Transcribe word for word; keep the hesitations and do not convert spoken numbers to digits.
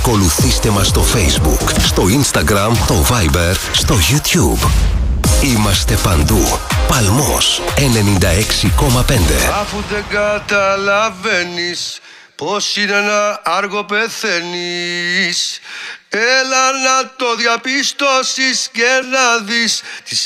Ακολουθήστε μας στο Facebook, στο Instagram, το Viber, στο YouTube. Είμαστε παντού. Παλμός ενενήντα έξι κόμμα πέντε. Αφού δεν καταλαβαίνεις πως είναι ένα άργο πεθαίνεις, έλα να το διαπιστώσεις και να δεις τις